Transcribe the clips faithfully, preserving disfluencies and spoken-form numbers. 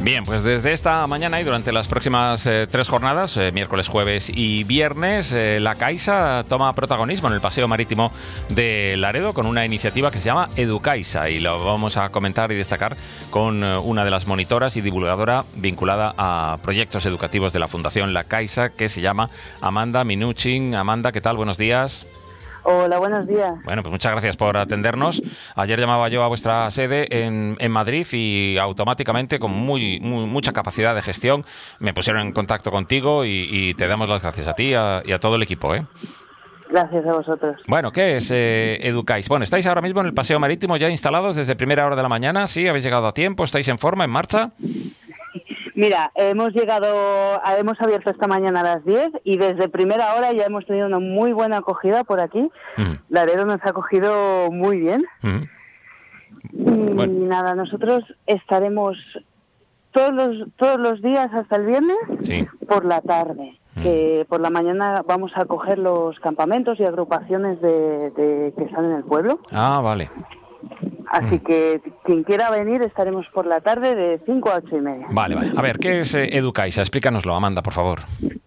Bien, pues desde esta mañana y durante las próximas eh, tres jornadas, eh, miércoles, jueves y viernes, eh, la Caixa toma protagonismo en el paseo marítimo de Laredo con una iniciativa que se llama Educaixa, y lo vamos a comentar y destacar con eh, una de las monitoras y divulgadora vinculada a proyectos educativos de la Fundación La Caixa, que se llama Amanda Minuchin. Amanda, ¿qué tal? Buenos días. Hola, buenos días. Bueno, pues muchas gracias por atendernos. Ayer llamaba yo a vuestra sede en, en Madrid y automáticamente, con muy, muy mucha capacidad de gestión, me pusieron en contacto contigo y, y te damos las gracias a ti a, y a todo el equipo, ¿eh? Gracias a vosotros. Bueno, ¿qué es eh, Educaixa? Bueno, estáis ahora mismo en el paseo marítimo ya instalados desde primera hora de la mañana, ¿sí? ¿Habéis llegado a tiempo? ¿Estáis en forma, en marcha? Mira, hemos llegado, hemos abierto esta mañana a las diez y desde primera hora ya hemos tenido una muy buena acogida por aquí. Uh-huh. Laredo nos ha acogido muy bien. Uh-huh. Y bueno, nada, nosotros estaremos todos los, todos los días hasta el viernes, sí, por la tarde. Uh-huh. Que por la mañana vamos a acoger los campamentos y agrupaciones de, de que están en el pueblo. Ah, vale. Así que quien quiera venir estaremos por la tarde de cinco a ocho y media. Vale, vale. A ver, ¿qué es eh, Educaixa? Explícanoslo, Amanda, por favor.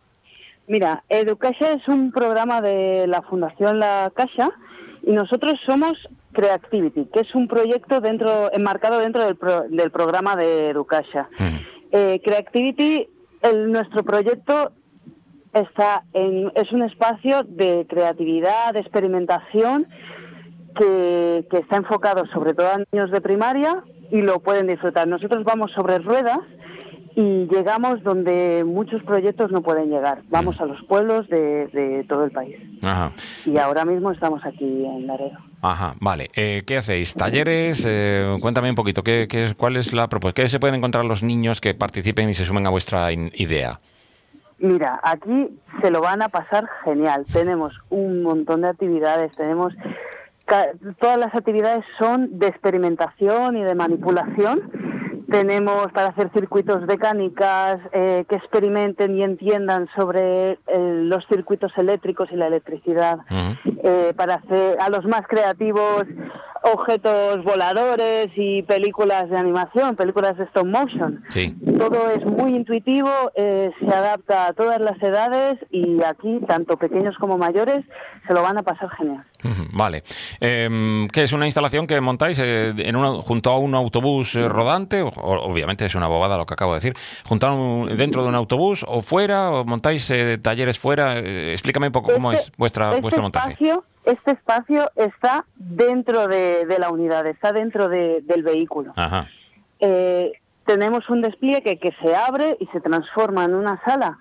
Mira, Educaixa es un programa de la Fundación La Caixa y nosotros somos Creativity, que es un proyecto dentro enmarcado dentro del, pro, del programa de Educaixa. Mm. Eh, Creativity, el, nuestro proyecto está en, es un espacio de creatividad, de experimentación, Que, que está enfocado sobre todo a niños de primaria y lo pueden disfrutar. Nosotros vamos sobre ruedas y llegamos donde muchos proyectos no pueden llegar. Vamos a los pueblos de, de todo el país. Ajá. Y ahora mismo estamos aquí en Laredo. Ajá, vale. Eh, ¿Qué hacéis? ¿Talleres? Eh, cuéntame un poquito. ¿qué, qué, ¿Cuál es la propuesta? ¿Qué se pueden encontrar los niños que participen y se sumen a vuestra in- idea? Mira, aquí se lo van a pasar genial. Tenemos un montón de actividades, tenemos... Todas las actividades son de experimentación y de manipulación. Tenemos para hacer circuitos de canicas, eh, que experimenten y entiendan sobre eh, los circuitos eléctricos y la electricidad. Uh-huh. Eh, para hacer a los más creativos objetos voladores y películas de animación, películas de stop motion. Sí. Todo es muy intuitivo, eh, se adapta a todas las edades y aquí, tanto pequeños como mayores, se lo van a pasar genial. Vale. Eh, ¿Qué es una instalación que montáis eh, en una, junto a un autobús eh, rodante? O, obviamente es una bobada lo que acabo de decir. ¿Junto a un, dentro de un autobús o fuera? ¿O montáis eh, talleres fuera? Eh, explícame un poco este, cómo es vuestra, este vuestro montaje. Espacio, este espacio está dentro de, de la unidad, está dentro de, del vehículo. Ajá. Eh, tenemos un despliegue que se abre y se transforma en una sala.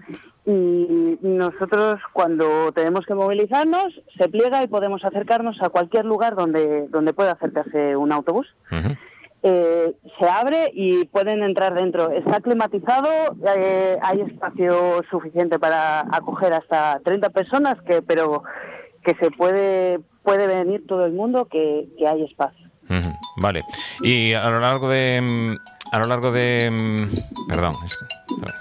Y nosotros, cuando tenemos que movilizarnos, se pliega y podemos acercarnos a cualquier lugar donde, donde pueda acercarse un autobús. Uh-huh. Eh, se abre y pueden entrar dentro. Está climatizado, eh, hay espacio suficiente para acoger hasta treinta personas, que pero que se puede puede venir todo el mundo, que, que hay espacio. Uh-huh. Vale. Y a lo largo de... A lo largo de... Perdón, es que... A ver.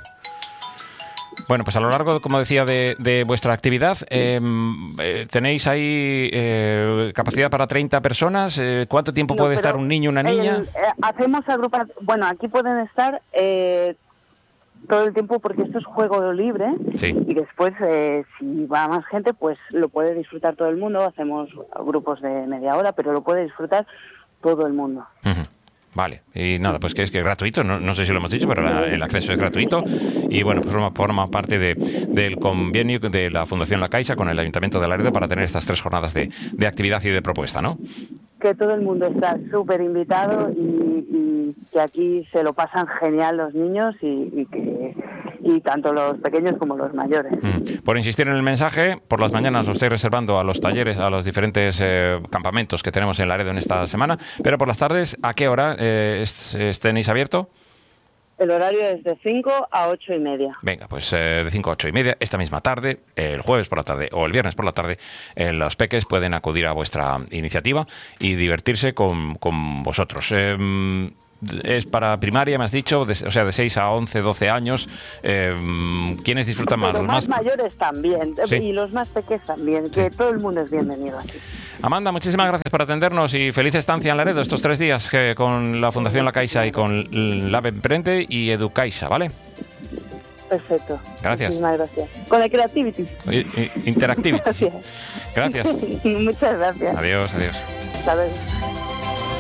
Bueno, pues a lo largo, como decía, de, de vuestra actividad, eh, eh, ¿tenéis ahí eh, capacidad para treinta personas? Eh, ¿Cuánto tiempo no, puede estar un niño o una niña? El, eh, hacemos agrupar... Bueno, aquí pueden estar eh, todo el tiempo porque esto es juego libre. Sí. Y después, eh, si va más gente, pues lo puede disfrutar todo el mundo. Hacemos grupos de media hora, pero lo puede disfrutar todo el mundo. Uh-huh. Vale, y nada, pues que es que es gratuito, no, no sé si lo hemos dicho, pero la, el acceso es gratuito y bueno, pues forma, forma parte de, del convenio de la Fundación La Caixa con el Ayuntamiento de Laredo para tener estas tres jornadas de, de actividad y de propuesta, ¿no? Que todo el mundo está súper invitado y, y que aquí se lo pasan genial los niños y, y que y tanto los pequeños como los mayores. Mm. Por insistir en el mensaje, por las mañanas lo estoy reservando a los talleres, a los diferentes eh, campamentos que tenemos en Laredo en esta semana, pero por las tardes, ¿a qué hora eh, es, es, tenéis abierto? El horario es de cinco a ocho y media. Venga, pues eh, de cinco a ocho y media, esta misma tarde, eh, el jueves por la tarde o el viernes por la tarde, eh, los peques pueden acudir a vuestra iniciativa y divertirse con, con vosotros. Eh, es para primaria, me has dicho, de, o sea, de seis a once, doce años. Eh, ¿Quiénes disfrutan más? Pero Los más, más mayores también, ¿Sí? y los más pequeños también, que sí. Todo el mundo es bienvenido aquí. Amanda, muchísimas gracias por atendernos y feliz estancia en Laredo estos tres días que con la Fundación La Caixa y con Lab Emprende y Educaixa, ¿vale? Perfecto. Gracias. Muchísimas gracias. Con el Creativity. Interactivity. Gracias. Gracias. Muchas gracias. Adiós, adiós. Hasta luego.